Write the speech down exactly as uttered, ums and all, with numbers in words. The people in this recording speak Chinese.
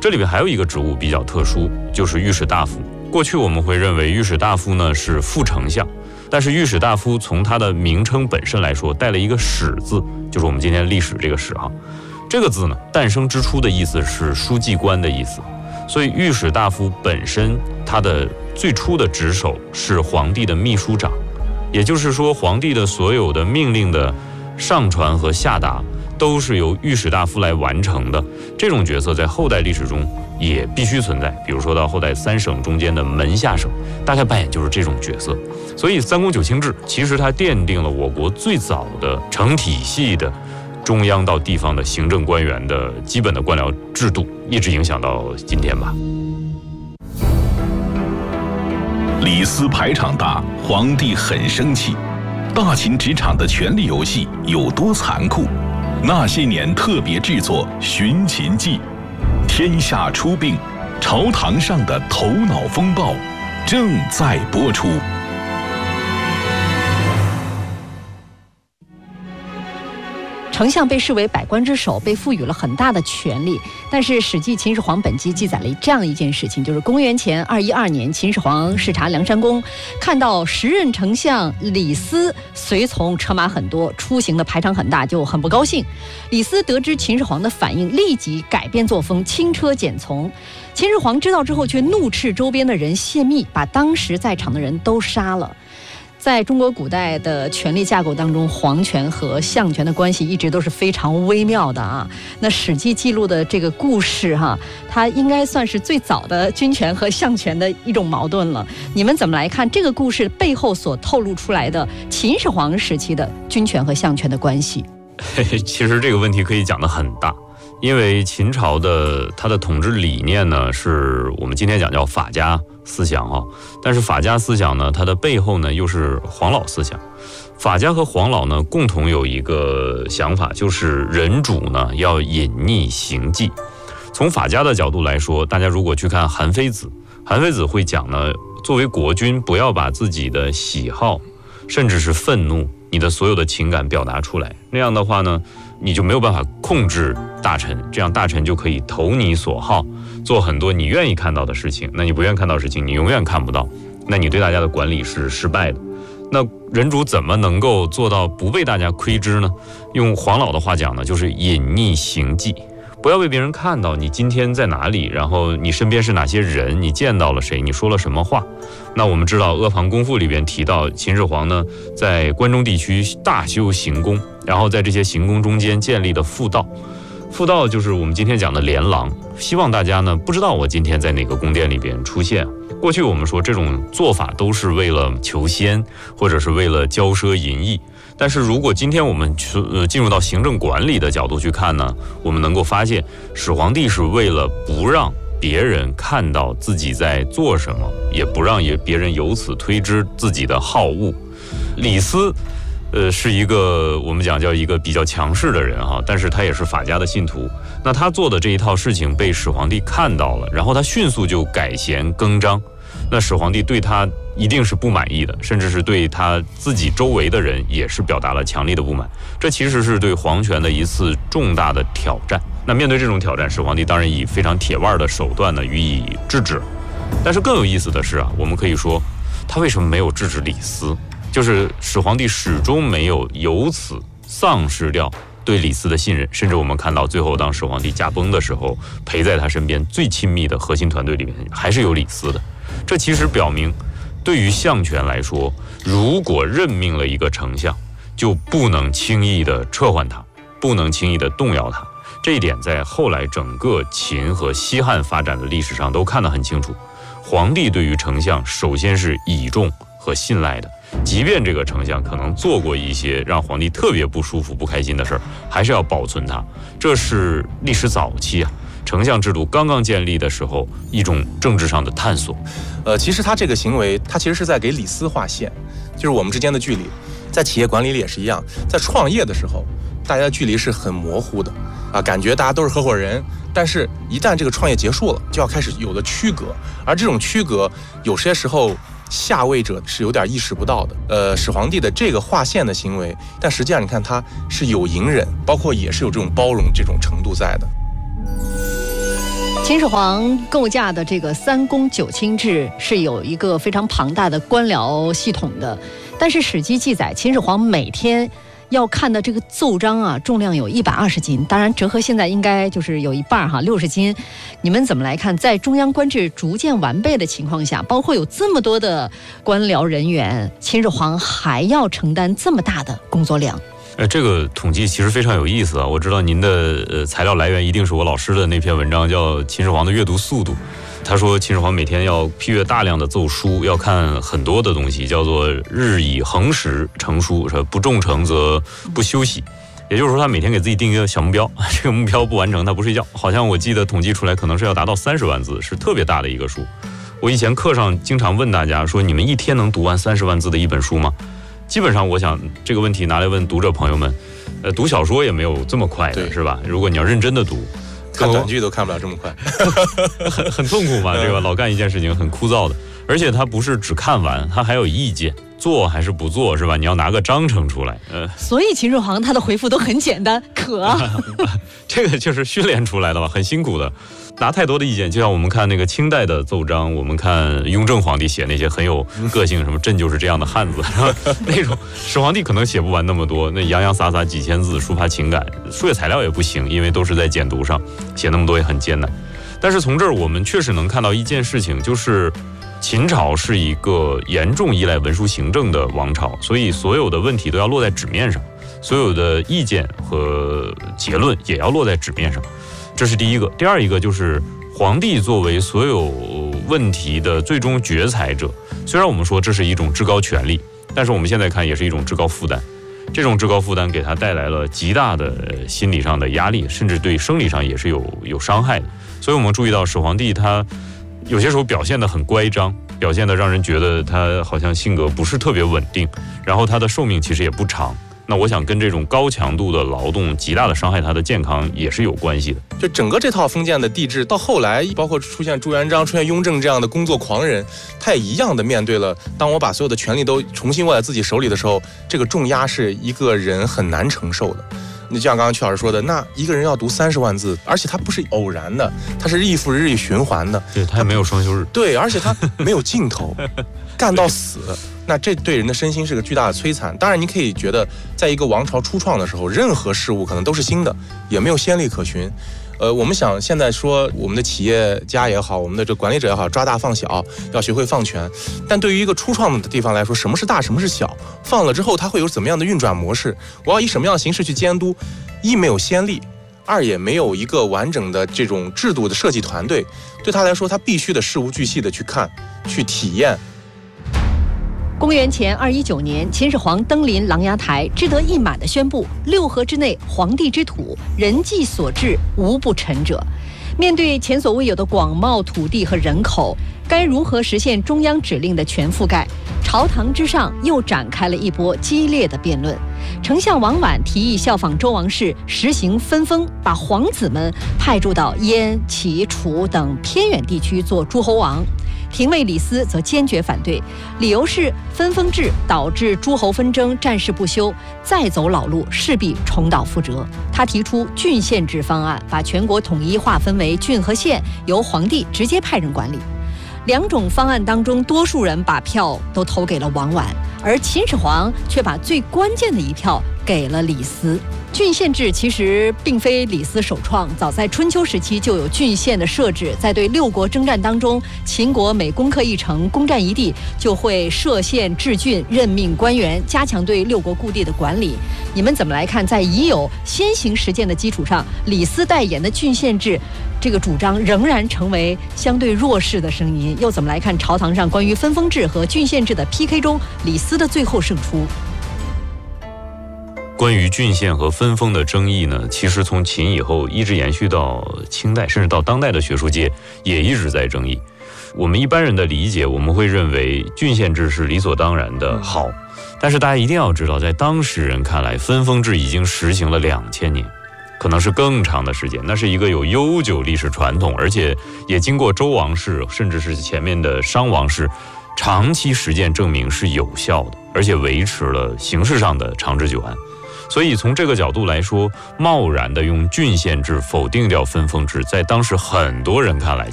这里边还有一个职务比较特殊，就是御史大夫。过去我们会认为御史大夫呢是副丞相，但是御史大夫从它的名称本身来说带了一个史字，就是我们今天历史这个史哈。这个字呢诞生之初的意思是书记官的意思，所以御史大夫本身他的最初的职守是皇帝的秘书长，也就是说皇帝的所有的命令的上传和下达都是由御史大夫来完成的。这种角色在后代历史中也必须存在，比如说到后代三省中间的门下省，大概扮演就是这种角色。所以三公九卿制其实它奠定了我国最早的成体系的中央到地方的行政官员的基本的官僚制度，一直影响到今天吧。 李斯排场大，皇帝很生气。大秦职场的权力游戏有多残酷？那些年特别制作《寻秦记》，天下初病，朝堂上的头脑风暴正在播出。 丞相被视为百官之首，被赋予了很大的权力。但是《史记·秦始皇本纪》记载了这样一件事情，就是公元前二一二年，秦始皇视察梁山宫，看到时任丞相李斯随从车马很多，出行的排场很大，就很不高兴。李斯得知秦始皇的反应，立即改变作风，轻车简从。秦始皇知道之后，却怒斥周边的人泄密，把当时在场的人都杀了。在中国古代的权力架构当中，皇权和相权的关系一直都是非常微妙的啊。那《史记》记录的这个故事哈、啊，它应该算是最早的君权和相权的一种矛盾了。你们怎么来看这个故事背后所透露出来的秦始皇时期的君权和相权的关系？ 其实这个问题可以讲得很大。因为秦朝的它的统治理念呢，是我们今天讲叫法家思想哈，但是法家思想呢，它的背后呢又是黄老思想。法家和黄老呢共同有一个想法，就是人主呢要隐匿行迹。从法家的角度来说，大家如果去看韩非子，韩非子会讲呢，作为国君不要把自己的喜好甚至是愤怒，你的所有的情感表达出来，那样的话呢你就没有办法控制大臣，这样大臣就可以投你所好，做很多你愿意看到的事情。那你不愿意看到的事情，你永远看不到，那你对大家的管理是失败的。那人主怎么能够做到不被大家窥知呢？用黄老的话讲呢，就是隐匿行迹，不要被别人看到你今天在哪里，然后你身边是哪些人，你见到了谁，你说了什么话。那我们知道《阿房宫赋》里边提到，秦始皇呢在关中地区大修行宫，然后在这些行宫中间建立的复道。复道就是我们今天讲的连廊，希望大家呢不知道我今天在哪个宫殿里边出现。过去我们说这种做法都是为了求仙，或者是为了骄奢淫逸。但是如果今天我们去呃进入到行政管理的角度去看呢，我们能够发现始皇帝是为了不让别人看到自己在做什么，也不让也别人由此推知自己的好恶。李斯呃，是一个我们讲叫一个比较强势的人哈，但是他也是法家的信徒。那他做的这一套事情被始皇帝看到了，然后他迅速就改弦更张。那始皇帝对他一定是不满意的，甚至是对他自己周围的人也是表达了强烈的不满。这其实是对皇权的一次重大的挑战。那面对这种挑战，始皇帝当然以非常铁腕的手段呢予以制止。但是更有意思的是啊，我们可以说他为什么没有制止李斯？就是始皇帝始终没有由此丧失掉对李斯的信任，甚至我们看到最后当始皇帝驾崩的时候，陪在他身边最亲密的核心团队里面还是有李斯的。这其实表明，对于相权来说，如果任命了一个丞相，就不能轻易的撤换他，不能轻易的动摇他。这一点在后来整个秦和西汉发展的历史上都看得很清楚。皇帝对于丞相首先是倚重和信赖的，即便这个丞相可能做过一些让皇帝特别不舒服不开心的事儿，还是要保存他。这是历史早期啊丞相制度刚刚建立的时候一种政治上的探索。 呃，其实他这个行为他其实是在给李斯划线，就是我们之间的距离。在企业管理里也是一样，在创业的时候大家的距离是很模糊的啊，感觉大家都是合伙人，但是一旦这个创业结束了，就要开始有了区隔，而这种区隔有些时候下位者是有点意识不到的。呃，始皇帝的这个划线的行为，但实际上你看他是有隐忍，包括也是有这种包容这种程度在的。 秦始皇构架的这个三公九卿制是有一个非常庞大的官僚系统的，但是《史记》记载，秦始皇每天要看的这个奏章啊，重量有一百二十斤，当然折合现在应该就是有一半哈，六十斤。你们怎么来看？在中央官制逐渐完备的情况下，包括有这么多的官僚人员，秦始皇还要承担这么大的工作量？ 呃，这个统计其实非常有意思啊！我知道您的呃材料来源一定是我老师的那篇文章，叫《秦始皇的阅读速度》。他说秦始皇每天要批阅大量的奏书，要看很多的东西，叫做日以恒时成书，说不重成则不休息。也就是说，他每天给自己定一个小目标，这个目标不完成他不睡觉。好像我记得统计出来，可能是要达到三十万字，是特别大的一个书。我以前课上经常问大家说，你们一天能读完三十万字的一本书吗？基本上我想这个问题拿来问读者朋友们，呃，读小说也没有这么快的，是吧？如果你要认真的读， 看短剧都看不了这么快， 很很痛苦嘛，这个老干一件事情很枯燥的，而且它不是只看完，它还有意见，做还是不做，是吧？你要拿个章程出来，呃， 所以秦始皇他的回复都很简单，可， 这个就是训练出来的吧，很辛苦的。拿太多的意见，就像我们看那个清代的奏章，我们看雍正皇帝写那些很有个性，什么朕就是这样的汉子，那种始皇帝可能写不完那么多，那洋洋洒洒几千字抒发情感，书写材料也不行，因为都是在简读上，写那么多也很艰难。但是从这儿我们确实能看到一件事情，就是秦朝是一个严重依赖文书行政的王朝，所以所有的问题都要落在纸面上，所有的意见和结论也要落在纸面上。这是第一个。第二一个就是皇帝作为所有问题的最终决裁者，虽然我们说这是一种至高权力，但是我们现在看也是一种至高负担。这种至高负担给他带来了极大的心理上的压力，甚至对生理上也是有有伤害的。所以我们注意到始皇帝他有些时候表现得很乖张，表现得让人觉得他好像性格不是特别稳定，然后他的寿命其实也不长。那我想跟这种高强度的劳动极大的伤害他的健康也是有关系的。 就整个这套封建的帝制到后来，包括出现朱元璋、出现雍正这样的工作狂人，他也一样的面对了，当我把所有的权力都重新握在自己手里的时候，这个重压是一个人很难承受的。你就像刚刚曲老师说的，那一个人要读三十万字，而且他不是偶然的，他是日复日日循环的， 对，他也没有双休日， 对，而且他没有尽头，干到死。那这对人的身心是个巨大的摧残。当然你可以觉得在一个王朝初创的时候，任何事物可能都是新的，也没有先例可循。呃，我们想现在说我们的企业家也好，我们的这管理者也好，抓大放小，要学会放权。但对于一个初创的地方来说，什么是大，什么是小，放了之后它会有怎么样的运转模式，我要以什么样的形式去监督，一没有先例，二也没有一个完整的这种制度的设计团队，对他来说他必须得事无巨细的去看去体验。 公元前二一九年，秦始皇登临琅琊台，志得意满地宣布：六合之内，皇帝之土，人迹所至，无不臣者。面对前所未有的广袤土地和人口，该如何实现中央指令的全覆盖？朝堂之上又展开了一波激烈的辩论。丞相王绾提议效仿周王室，实行分封，把皇子们派驻到燕、齐、楚等偏远地区做诸侯王。廷尉李斯则坚决反对，理由是分封制导致诸侯纷争战事不休，再走老路势必重蹈覆辙。他提出郡县制方案，把全国统一划分为郡和县，由皇帝直接派人管理。两种方案当中，多数人把票都投给了王绾，而秦始皇却把最关键的一票给了李斯。郡县制其实并非李斯首创，早在春秋时期就有郡县的设置。在对六国征战当中，秦国每攻克一城、攻占一地，就会设县治郡，任命官员，加强对六国故地的管理。你们怎么来看？在已有先行实践的基础上，李斯代言的郡县制这个主张仍然成为相对弱势的声音。又怎么来看朝堂上关于分封制和郡县制的 P K 中，李斯的最后胜出？ 关于郡县和分封的争议呢，其实从秦以后一直延续到清代，甚至到当代的学术界也一直在争议。我们一般人的理解，我们会认为郡县制是理所当然的好，但是大家一定要知道，在当时人看来，分封制已经实行了两千年，可能是更长的时间。那是一个有悠久历史传统，而且也经过周王室甚至是前面的商王室长期实践证明是有效的，而且维持了形式上的长治久安。 所以从这个角度来说，贸然的用郡县制否定掉分封制，在当时很多人看来